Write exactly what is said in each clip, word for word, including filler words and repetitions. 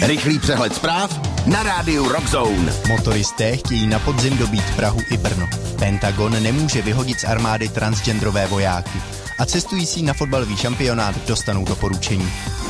Rychlý přehled zpráv na rádiu Rockzone. Motoristé chtějí na podzim dobít Prahu i Brno. Pentagon nemůže vyhodit z armády transgenderové vojáky. A cestující na fotbalový šampionát dostanou doporučení.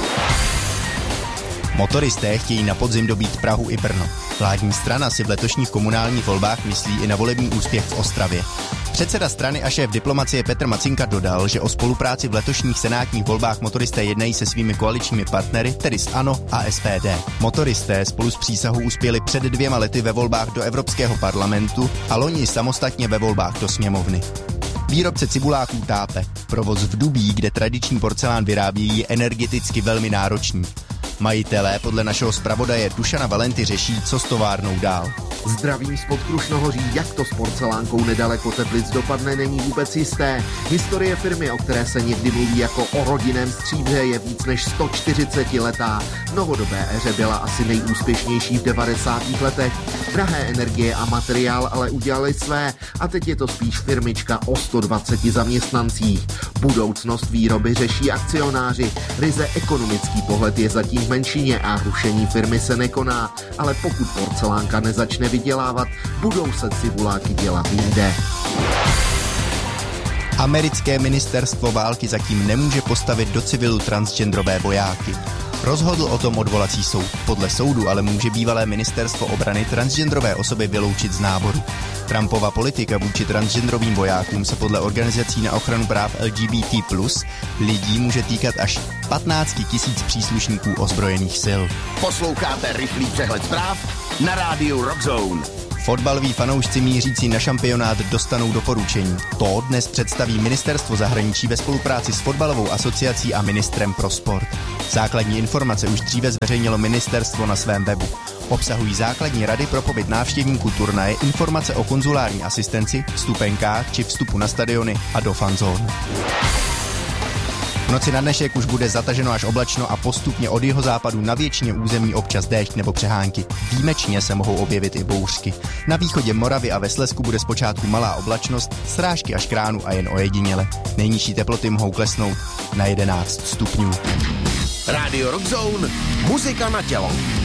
Motoristé chtějí na podzim dobít Prahu i Brno. Vládní strana si v letošních komunálních volbách myslí i na volební úspěch v Ostravě. Předseda strany a šéf diplomacie Petr Macinka dodal, že o spolupráci v letošních senátních volbách motoristé jednají se svými koaličními partnery, tedy s ANO a S P D. Motoristé spolu s přísahou uspěli před dvěma lety ve volbách do Evropského parlamentu a loni samostatně ve volbách do sněmovny. Výrobce cibuláků tápe. Provoz v Dubí, kde tradiční porcelán vyrábějí, je energeticky velmi náročný. Majitelé podle našeho zpravodaje Dušana Valenty řeší, co s továrnou dál. Zdravím z Podkrušnohoří, jak to s porcelánkou nedaleko Teplic dopadne, není vůbec jisté. Historie firmy, o které se někdy mluví jako o rodinném stříbře, je víc než sto čtyřicet letá. V novodobé éře byla asi nejúspěšnější v devadesátých letech. Drahé energie a materiál ale udělali své a teď je to spíš firmička o sto dvaceti zaměstnancích. Budoucnost výroby řeší akcionáři. Ryze ekonomický pohled je zatím v menšině a rušení firmy se nekoná, ale pokud porcelánka nezačne vydělávat, budou se cibuláky dělat jinde. Americké ministerstvo války zatím nemůže postavit do civilu transgenderové vojáky. Rozhodl o tom odvolací soud. Podle soudu ale může bývalé ministerstvo obrany transgenderové osoby vyloučit z náboru. Trumpova politika vůči transgenderovým vojákům se podle organizací na ochranu práv L G B T plus lidí může týkat až patnáct tisíc příslušníků ozbrojených sil. Posloucháte rychlý přehled zpráv na rádiu Rockzone. Fotbaloví fanoušci mířící na šampionát dostanou doporučení. To dnes představí Ministerstvo zahraničí ve spolupráci s Fotbalovou asociací a ministrem pro sport. Základní informace už dříve zveřejnilo ministerstvo na svém webu. Obsahují základní rady pro pobyt návštěvníků turnaje, informace o konzulární asistenci, vstupenkách či vstupu na stadiony a do fanzón. V noci na dnešek už bude zataženo až oblačno a postupně od jihozápadu na většině území občas déšť nebo přehánky. Výjimečně se mohou objevit i bouřky. Na východě Moravy a ve Slezsku bude zpočátku malá oblačnost, srážky až kránu a jen ojediněle. Nejnižší teploty mohou klesnout na jedenáct stupňů. Radio Rockzone, muzika na tělo.